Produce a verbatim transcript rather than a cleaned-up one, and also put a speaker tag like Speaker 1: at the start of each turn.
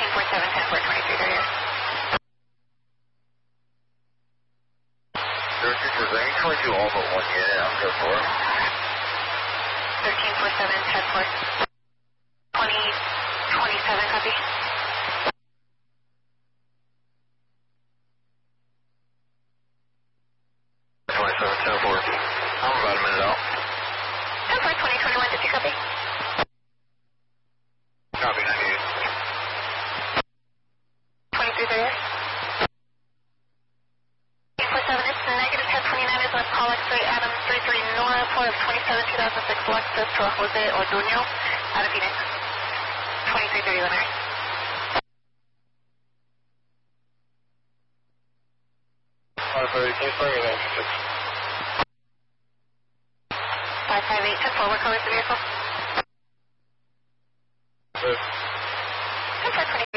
Speaker 1: four seven, ten four, twenty-three thirty.
Speaker 2: thirteen four seven, twenty-two all but one unit, I'm good for it.
Speaker 1: thirteen four seven, ten four, twenty, twenty-seven, copy.
Speaker 2: twenty-seven, ten four. I'm about a minute out.
Speaker 1: ten four, twenty, twenty-one, did you copy?
Speaker 2: Copy, ninety-eight.
Speaker 1: twenty-three thirty. eight four seven, it's negative ten twenty-nine is left call X-ray Adam three three Nora, four of twenty-seven, two thousand six Lexus to Jose Orduño, out of Phoenix. twenty-three thirty, Leonard.
Speaker 2: five five eight, can you start at six?
Speaker 1: five five eight, ten four, what color is the vehicle?
Speaker 2: Good.
Speaker 1: ten four, twenty.